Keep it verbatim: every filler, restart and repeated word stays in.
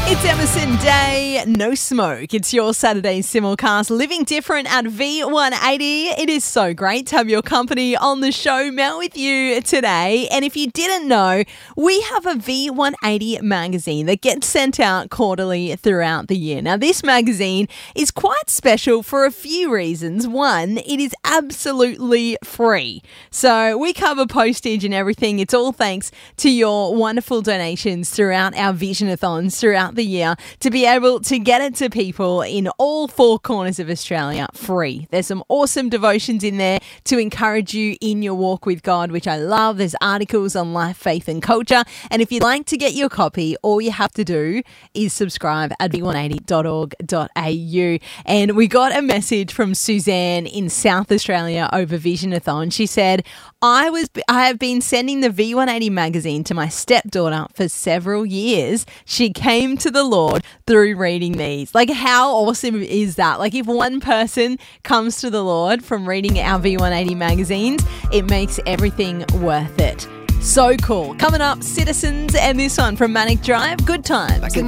It's Emerson Day, no smoke. It's your Saturday simulcast, Living Different at V one eighty. It is so great to have your company on the show, Mel, with you today. And if you didn't know, we have a V one eighty magazine that gets sent out quarterly throughout the year. Now, this magazine is quite special for a few reasons. One, it is absolutely free. So we cover postage and everything. It's all thanks to your wonderful donations throughout our Visionathons throughout the year to be able to get it to people in all four corners of Australia free. There's some awesome devotions in there to encourage you in your walk with God, which I love. There's articles on life, faith and culture. And if you'd like to get your copy, all you have to do is subscribe at v one eighty dot org dot a u. And we got a message from Suzanne in South Australia over Visionathon. She said, I was I have been sending the V one eighty magazine to my stepdaughter for several years. She came to the Lord through reading these. Like, how awesome is that? Like, if one person comes to the Lord from reading our V one eighty magazines, it makes everything worth it. So cool. Coming up, Citizens, and this one from Manic Drive, Good Times.